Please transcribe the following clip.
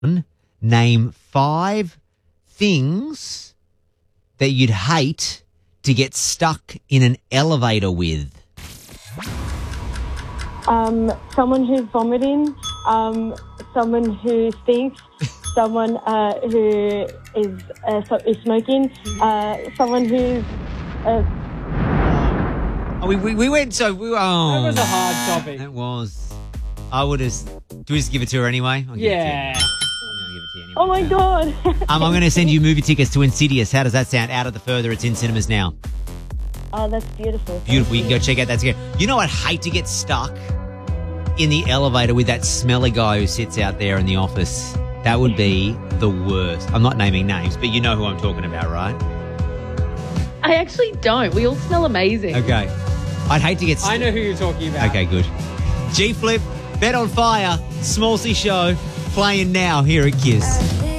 Name 5 things that you'd hate to get stuck in an elevator with. Someone who's vomiting, someone who stinks, someone who is smoking, someone who's... We went so... That was a hard topic. That was... I would have... Do we just give it to her anyway? I'll give it to you. Yeah. I'll give it to you anyway. Oh, my God. I'm going to send you movie tickets to Insidious. How does that sound? Out of the Further. It's in cinemas now. Oh, that's beautiful. Beautiful. You can go check out that together. You know, I'd hate to get stuck in the elevator with that smelly guy who sits out there in the office. That would be the worst. I'm not naming names, but you know who I'm talking about, right? I actually don't. We all smell amazing. Okay. I'd hate to get stuck. I know who you're talking about. Okay, good. G Flip, Bet on Fire, Small C Show, playing now here at Kiss.